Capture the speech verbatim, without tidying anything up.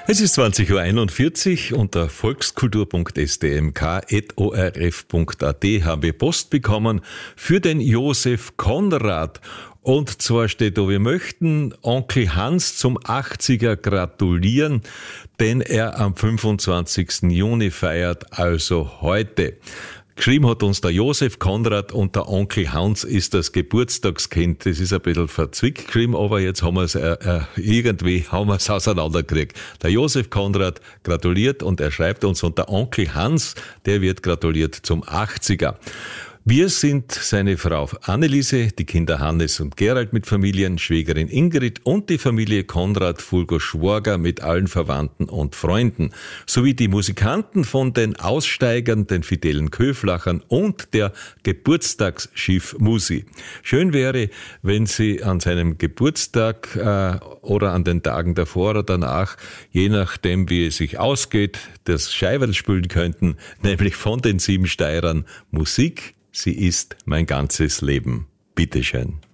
Es ist zwanzig Uhr einundvierzig. Unter volkskultur punkt s t m k at o r f punkt a t haben wir Post bekommen für den Josef Konrad. Und zwar steht da, wir möchten Onkel Hans zum achtziger gratulieren, denn er am fünfundzwanzigsten Juni feiert, also heute. Geschrieben hat uns der Josef Konrad und der Onkel Hans ist das Geburtstagskind. Das ist ein bisschen verzwickt geschrieben, aber jetzt haben wir es äh, äh, irgendwie haben wir es auseinandergekriegt. Der Josef Konrad gratuliert und er schreibt uns, und der Onkel Hans, der wird gratuliert zum achtziger. Wir sind seine Frau Anneliese, die Kinder Hannes und Gerald mit Familien, Schwägerin Ingrid und die Familie Konrad Fulgo Schwager mit allen Verwandten und Freunden, sowie die Musikanten von den Aussteigern, den Fidelen Köflachern und der Geburtstagsschiff Musi. Schön wäre, wenn Sie an seinem Geburtstag äh, oder an den Tagen davor oder danach, je nachdem wie es sich ausgeht, das Scheiberl spielen könnten, nämlich von den Sieben Steirern Musik. Sie ist mein ganzes Leben. Bitteschön.